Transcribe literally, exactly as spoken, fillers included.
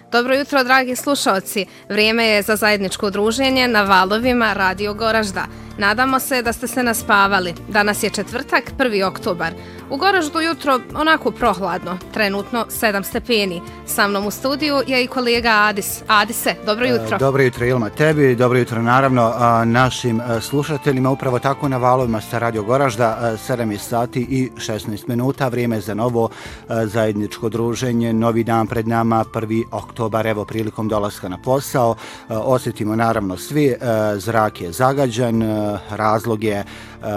Dobro jutro, dragi slušalci. Vrijeme je za zajedničko druženje na valovima Radio Goražda. Nadamo se da ste se naspavali. Danas je četvrtak, prvi oktobar. U Goraždu jutro onako prohladno, trenutno sedam stepeni. Sa mnom u studiju je i kolega Adis. Adise, dobro jutro. Dobro jutro Ilma tebi, dobro jutro naravno našim slušateljima. Upravo tako na valovima sa Radio Goražda, sedam sati i šesnaest minuta. Vrijeme za novo zajedničko druženje. Novi dan pred nama, prvi oktobar, evo prilikom dolaska na posao. Osjetimo naravno svi, zrak je zagađen, razlog je